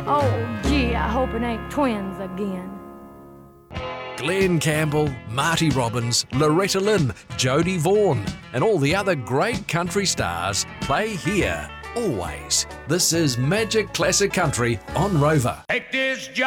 Oh, gee, I hope it ain't twins again. Glenn Campbell, Marty Robbins, Loretta Lynn, Jodie Vaughan, and all the other great country stars play here, always. This is Magic Classic Country on Rover. Take this job.